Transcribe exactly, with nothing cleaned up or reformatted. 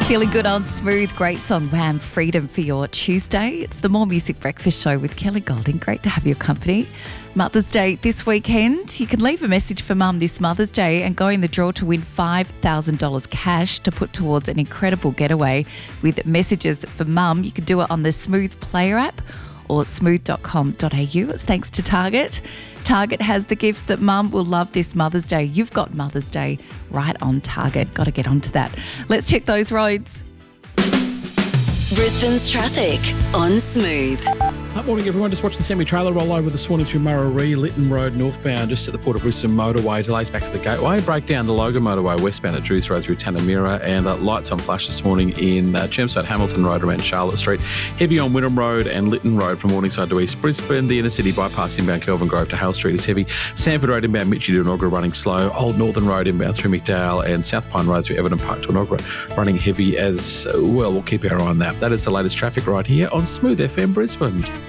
Feeling good on Smooth. Great song, Wham! Freedom for your Tuesday. It's the More Music Breakfast Show with Kelly Golding. Great to have your company. Mother's Day this weekend. You can leave a message for Mum this Mother's Day and go in the draw to win five thousand dollars cash to put towards an incredible getaway with messages for Mum. You can do it on the Smooth Player app or smooth dot com dot a u. It's thanks to Target. Target has the gifts that Mum will love this Mother's Day. You've got Mother's Day right on Target. Got to get onto that. Let's check those roads. Brisbane's traffic on Smooth. Good morning, everyone. Just watch the semi-trailer roll over this morning through Murray, Lytton Road, northbound, just at the Port of Brisbane motorway. Delays back to the Gateway. Break down the Logan motorway, westbound at Drews Road through Tanamira. And uh, lights on flash this morning in uh, Chermside, Hamilton Road around Charlotte Street. Heavy on Wynnum Road and Lytton Road from Morningside to East Brisbane. The inner city bypass inbound Kelvin Grove to Hale Street is heavy. Sanford Road inbound Mitchie to Enoggera running slow. Old Northern Road inbound through McDowell and South Pine Road through Everton Park to Enoggera running heavy as well. We'll keep our eye on that. That is the latest traffic right here on Smooth F M Brisbane.